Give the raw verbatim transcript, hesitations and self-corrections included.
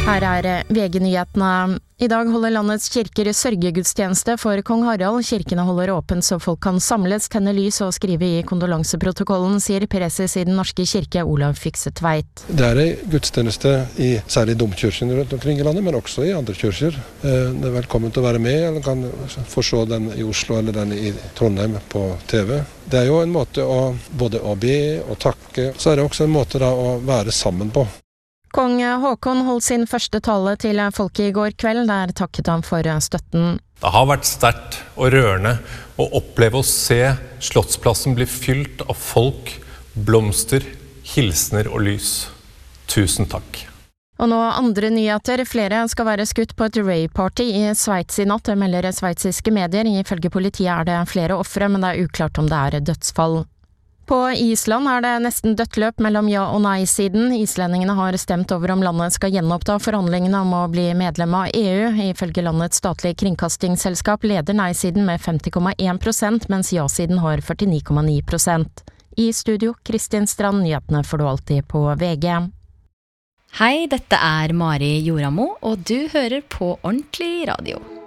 Her er V G-nyhetene. I dag holder landets kirker sørgegudstjeneste for kong Harald. Kirkene holder åpent så folk kan samles, tenne lys og skrive i kondolanseprotokollen, sier preses i Den norske kirke, Olav Fiksetveit. Det er en gudstjeneste i særlig domkirken rundt omkring i landet, men også i andre kirker. Det er velkommen til å være med, eller kan få se den i Oslo eller den i Trondheim på T V. Det er jo en måte å både å be og takke, så er det også en måte da å være sammen på. Kong Håkon holdt sin første tale til folket i går kveld, der takket han for støtten. Det har vært sterkt og rørende å oppleve å se Slottsplassen bli fylt av folk, blomster, hilsener og lys. Tusen takk. Og nå andre nyheter. Flere skal være skutt på et rave-party i Sveits i natt, melder sveitsiske medier. Ifølge politiet er det flere ofre, men det er uklart om det er dødsfall. På Island er det nesten dødt løp mellom ja- og nei-siden. Islendingene har stemt over om landet skal gjenoppta forhandlingene om å bli medlem av E U. Ifølge landets statlige kringkastingsselskap leder nei-siden med femti komma en prosent, mens ja-siden har førtini komma ni prosent. I studio, Kristin Strand, nyhetene får du alltid på V G. Hei, dette er Mari Joramo, og du hører på Ordentlig Radio.